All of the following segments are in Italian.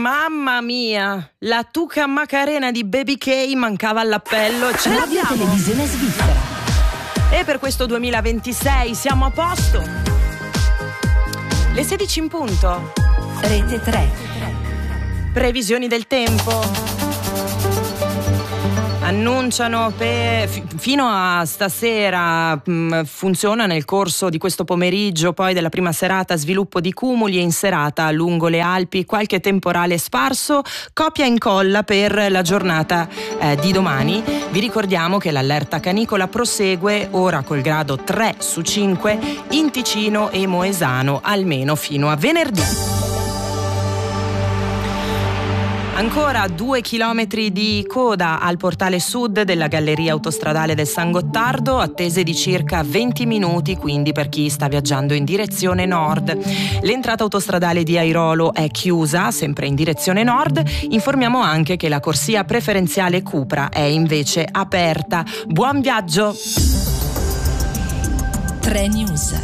Mamma mia, la Tuca Macarena di Baby K mancava all'appello. Ce Radio l'abbiamo. Televisione Svizzera. E per questo 2026 siamo a posto. Le 16 in punto. Rete 3. Previsioni del tempo. Annunciano fino a stasera funziona nel corso di questo pomeriggio, poi della prima serata, sviluppo di cumuli, e in serata lungo le Alpi qualche temporale sparso, copia e incolla per la giornata di domani. Vi ricordiamo che l'allerta canicola prosegue ora col grado 3 su 5 in Ticino e Moesano, almeno fino a venerdì. Ancora 2 chilometri di coda al portale sud della galleria autostradale del San Gottardo, attese di circa 20 minuti, quindi per chi sta viaggiando in direzione nord. L'entrata autostradale di Airolo è chiusa, sempre in direzione nord. Informiamo anche che la corsia preferenziale Cupra è invece aperta. Buon viaggio! 3 News.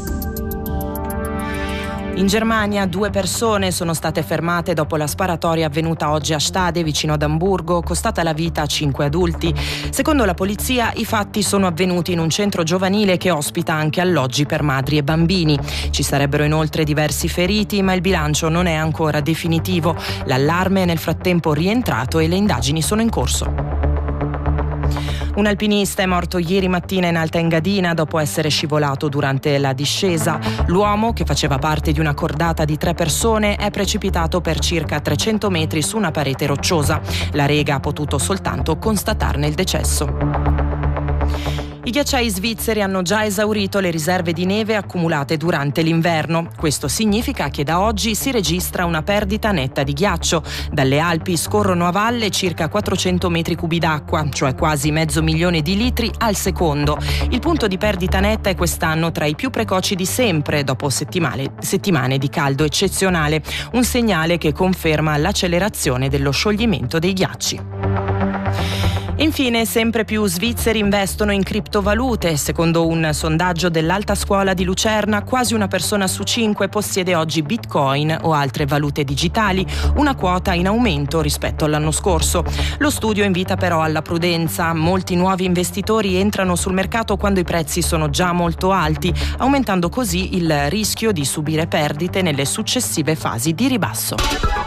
In Germania 2 persone sono state fermate dopo la sparatoria avvenuta oggi a Stade, vicino ad Amburgo, costata la vita a 5 adulti. Secondo la polizia, i fatti sono avvenuti in un centro giovanile che ospita anche alloggi per madri e bambini. Ci sarebbero inoltre diversi feriti, ma il bilancio non è ancora definitivo. L'allarme è nel frattempo rientrato e le indagini sono in corso. Un alpinista è morto ieri mattina in Alta Engadina dopo essere scivolato durante la discesa. L'uomo, che faceva parte di una cordata di 3 persone, è precipitato per circa 300 metri su una parete rocciosa. La Rega ha potuto soltanto constatarne il decesso. I ghiacciai svizzeri hanno già esaurito le riserve di neve accumulate durante l'inverno. Questo significa che da oggi si registra una perdita netta di ghiaccio. Dalle Alpi scorrono a valle circa 400 metri cubi d'acqua, cioè quasi 500.000 di litri al secondo. Il punto di perdita netta è quest'anno tra i più precoci di sempre, dopo settimane di caldo eccezionale. Un segnale che conferma l'accelerazione dello scioglimento dei ghiacci. Infine, sempre più svizzeri investono in criptovalute. Secondo un sondaggio dell'Alta Scuola di Lucerna, quasi una persona su 5 possiede oggi Bitcoin o altre valute digitali, una quota in aumento rispetto all'anno scorso. Lo studio invita però alla prudenza. Molti nuovi investitori entrano sul mercato quando i prezzi sono già molto alti, aumentando così il rischio di subire perdite nelle successive fasi di ribasso.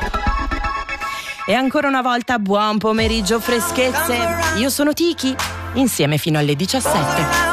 E ancora una volta buon pomeriggio freschezze. Io sono Tiki, insieme fino alle 17.